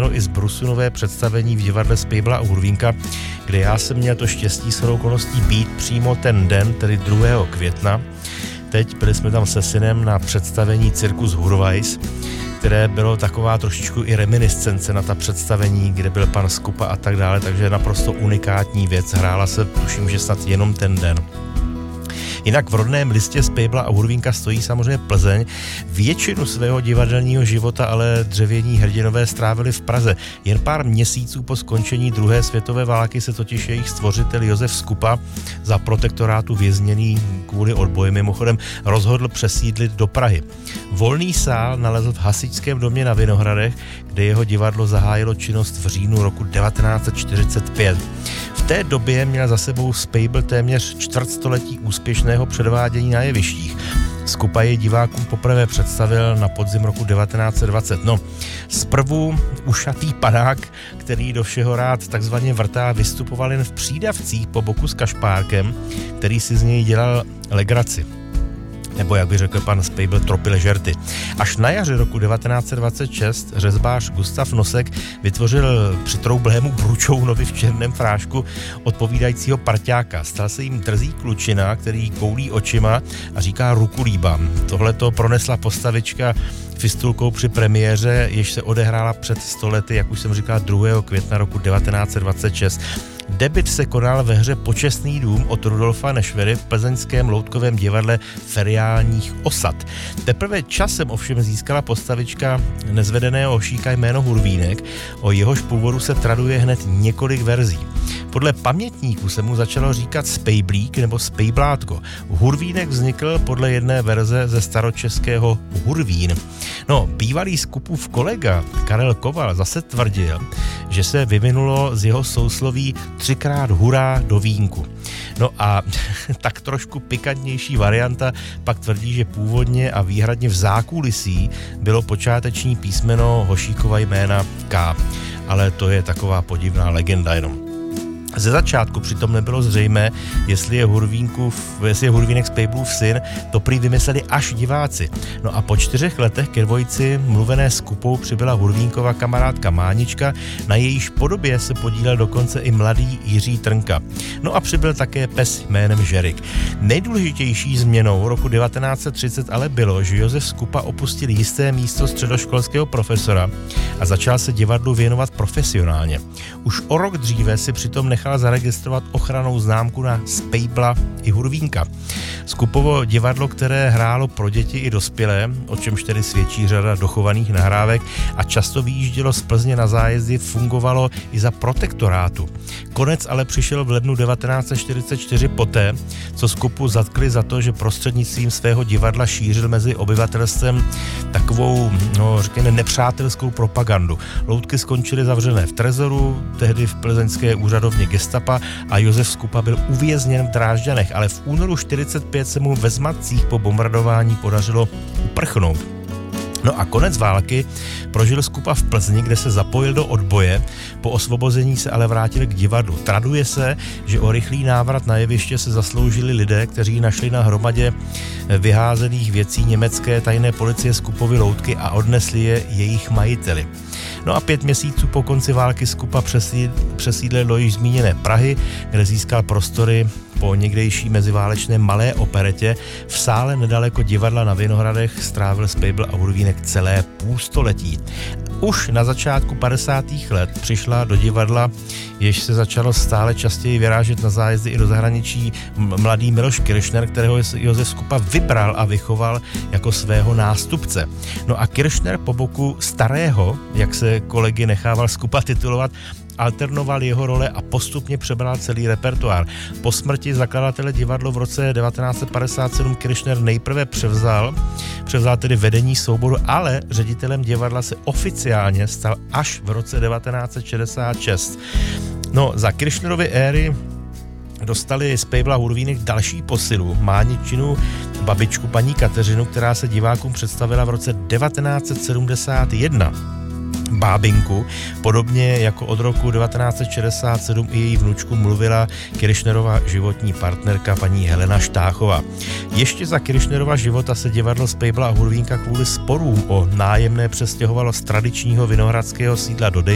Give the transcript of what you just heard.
propojeno i z Brusunové představení v divadle Spejbla a Hurvínka, kde já jsem měl to štěstí shodou okolností být přímo ten den, tedy 2. května. Teď byli jsme tam se synem na představení Cirkus Hurvajs, které bylo taková trošičku i reminiscence na ta představení, kde byl pan Skupa a tak dále, takže naprosto unikátní věc. Hrála se, tuším, že snad jenom ten den. Jinak v rodném listě Spejbla a Hurvínka stojí samozřejmě Plzeň. Většinu svého divadelního života ale dřevění hrdinové strávili v Praze. Jen pár měsíců po skončení druhé světové války se totiž jejich stvořitel Josef Skupa, za protektorátu vězněný kvůli odboji mimochodem, rozhodl přesídlit do Prahy. Volný sál nalezl v hasičském domě na Vinohradech, kde jeho divadlo zahájilo činnost v říjnu roku 1945. V té době měl za sebou Spejbl téměř čtvrtstoletí úspěšného předvádění na jevištích. Skupa jej divákům poprvé představil na podzim roku 1920. No, zprvu ušatý panák, který do všeho rád takzvaně vrtá, vystupoval jen v přídavcích po boku s kašpárkem, který si z něj dělal legraci. Nebo jak by řekl pan Spejbl, tropile žerty. Až na jaře roku 1926 řezbář Gustav Nosek vytvořil přitroublhému Bručounovi v černém frášku odpovídajícího parťáka. Stal se jim drzý klučina, který koulí očima a říká ruku líbám. Tohleto pronesla postavička fistulkou při premiéře, jež se odehrála před 100 lety, jak už jsem říkal, 2. května roku 1926. Debut se konal ve hře Počestný dům od Rudolfa Nešvery v plzeňském loutkovém divadle Feriálních osad. Teprve časem ovšem získala postavička nezvedeného hošíka jméno Hurvínek, o jehož původu se traduje hned několik verzí. Podle pamětníků se mu začalo říkat Spejblík nebo Spejblátko. Hurvínek vznikl podle jedné verze ze staročeského Hurvín. No, bývalý Skupův kolega Karel Koval zase tvrdil, že se vyvinulo z jeho sousloví 3krát hurá do vínku. No a tak trošku pikantnější varianta pak tvrdí, že původně a výhradně v zákulisí bylo počáteční písmeno Hošíkova jména K. Ale to je taková podivná legenda jenom. Ze začátku přitom nebylo zřejmé, jestli je Hurvínek Spejblův syn, to prý vymysleli až diváci. No a po 4 letech ke dvojici mluvené Skupou přibyla Hurvínkova kamarádka Mánička, na jejíž podobě se podílel dokonce i mladý Jiří Trnka. No a přibyl také pes jménem Žerik. Nejdůležitější změnou roku 1930 ale bylo, že Josef Skupa opustil jisté místo středoškolského profesora a začal se divadlu věnovat profesionálně. Už o rok dříve si přitom nechal zaregistrovat ochrannou známku na Spejbla i Hurvínka. Skupovo divadlo, které hrálo pro děti i dospělé, o čemž tedy svědčí řada dochovaných nahrávek a často vyjíždělo z Plzně na zájezdy, fungovalo i za protektorátu. Konec ale přišel v lednu 1944 poté, co Skupu zatkli za to, že prostřednictvím svého divadla šířil mezi obyvatelstvem takovou, řekněme, nepřátelskou propagandu. Loutky skončily zavřené v trezoru, tehdy v plzeňské úřadovně gestapa a Josef Skupa byl uvězněn v Drážďanech, ale v únoru 1945 se mu ve zmatcích po bombardování podařilo uprchnout. No a konec války prožil Skupa v Plzni, kde se zapojil do odboje, po osvobození se ale vrátil k divadlu. Traduje se, že o rychlý návrat na jeviště se zasloužili lidé, kteří našli na hromadě vyházených věcí německé tajné policie Skupovy loutky a odnesli je jejich majiteli. No a 5 měsíců po konci války Skupa přesídlil do již zmíněné Prahy, kde získal prostory po někdejší meziválečné malé operetě. V sále nedaleko divadla na Vinohradech strávil Spejbl a Hurvínek celé půlstoletí. Už na začátku 50. let přišla do divadla, jež se začalo stále častěji vyrážet na zájezdy i do zahraničí, mladý Miloš Kiršner, kterého Josef Skupa vybral a vychoval jako svého nástupce. No a Kiršner po boku starého, jak se kolegy nechával Skupa titulovat, alternoval jeho role a postupně přebral celý repertoár. Po smrti zakladatele divadlo v roce 1957 Kiršner nejprve převzal tedy vedení souboru, ale ředitelem divadla se oficiálně stal až v roce 1966. No, za Kiršnerovy éry dostali Spejbl a Hurvínek další posilu, Máničinu babičku paní Kateřinu, která se divákům představila v roce 1971. Bábinku, podobně jako od roku 1967 i její vnučku mluvila Kiršnerova životní partnerka paní Helena Štáchová. Ještě za Kiršnerova života se divadlo Spejbla a Hurvínka kvůli sporům o nájemné přestěhovalo z tradičního vinohradského sídla do